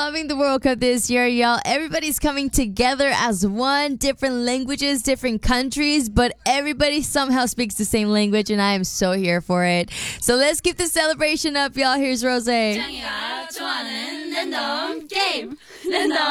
loving the World Cup this year, y'all. Everybody's coming together as one. Different languages, different countries, but everybody somehow speaks the same language, and I am so here for it. So let's keep the celebration up, y'all. Here's Rose. 짱이가 좋아하는 랜덤 게임. 랜덤